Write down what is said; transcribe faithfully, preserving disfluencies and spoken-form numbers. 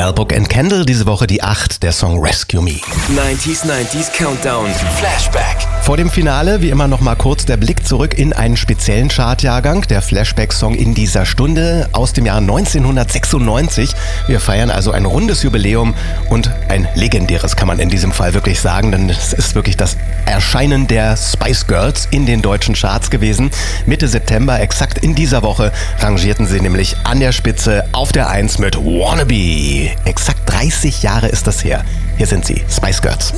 Mel Book and Candle, diese Woche die acht, der Song Rescue Me. neunziger neunziger Countdown Flashback. Vor dem Finale wie immer noch mal kurz der Blick zurück in einen speziellen Chartjahrgang, der Flashback-Song in dieser Stunde aus dem Jahr neunzehnhundertsechsundneunzig. Wir feiern also ein rundes Jubiläum und ein legendäres, kann man in diesem Fall wirklich sagen, denn es ist wirklich das Erscheinen der Spice Girls in den deutschen Charts gewesen. Mitte September, exakt in dieser Woche, rangierten sie nämlich an der Spitze auf der eins mit Wannabe. Exakt dreißig Jahre ist das her. Hier sind sie, Spice Girls.